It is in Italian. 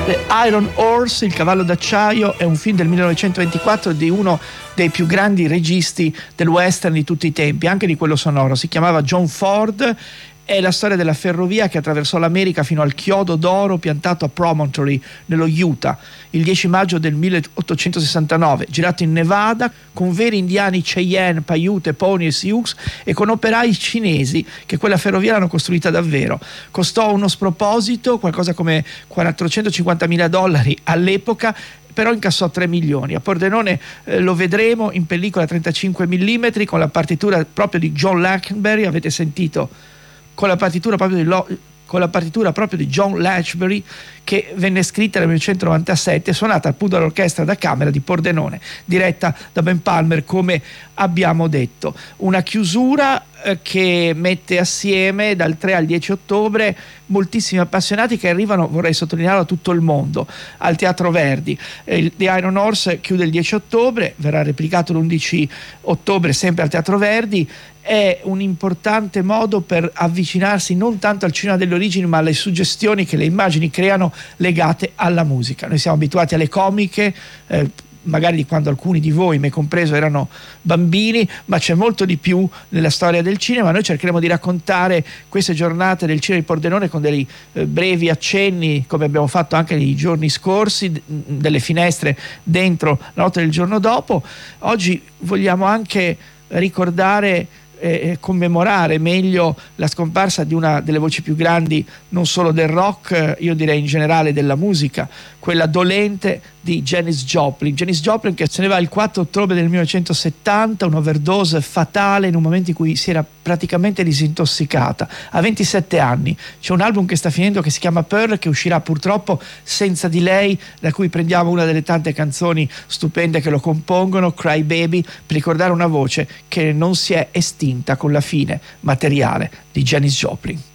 The Iron Horse, Il cavallo d'acciaio, è un film del 1924 di uno dei più grandi registi del western di tutti i tempi, anche di quello sonoro. Si chiamava John Ford. È la storia della ferrovia che attraversò l'America fino al chiodo d'oro piantato a Promontory, nello Utah, il 10 maggio del 1869, girato in Nevada con veri indiani Cheyenne, Paiute, Pony e Sioux e con operai cinesi che quella ferrovia l'hanno costruita davvero. Costò uno sproposito, qualcosa come $450.000 all'epoca, però incassò 3 milioni. A Pordenone lo vedremo in pellicola 35 mm con la partitura proprio di John Lackenberry, avete sentito? Con la partitura proprio di John Lachbury, che venne scritta nel 1997 e suonata appunto all'orchestra da camera di Pordenone, diretta da Ben Palmer, come abbiamo detto. Una chiusura che mette assieme dal 3 al 10 ottobre moltissimi appassionati che arrivano, vorrei sottolinearlo, da tutto il mondo, al Teatro Verdi. The Iron Horse chiude il 10 ottobre, verrà replicato l'11 ottobre sempre al Teatro Verdi. È un importante modo per avvicinarsi non tanto al cinema delle origini, ma alle suggestioni che le immagini creano legate alla musica. Noi siamo abituati alle comiche, magari di quando alcuni di voi, me compreso, erano bambini, ma c'è molto di più nella storia del cinema. Noi cercheremo di raccontare queste giornate del cinema di Pordenone con dei brevi accenni, come abbiamo fatto anche nei giorni scorsi, delle finestre dentro la notte del giorno dopo. Oggi vogliamo anche ricordare e commemorare meglio la scomparsa di una delle voci più grandi non solo del rock, io direi in generale della musica, quella dolente di Janis Joplin. Janis Joplin che se ne va il 4 ottobre del 1970, un'overdose fatale in un momento in cui si era praticamente disintossicata, a 27 anni. C'è un album che sta finendo che si chiama Pearl, che uscirà purtroppo senza di lei, da cui prendiamo una delle tante canzoni stupende che lo compongono, Cry Baby, per ricordare una voce che non si è estinta con la fine materiale di Janis Joplin.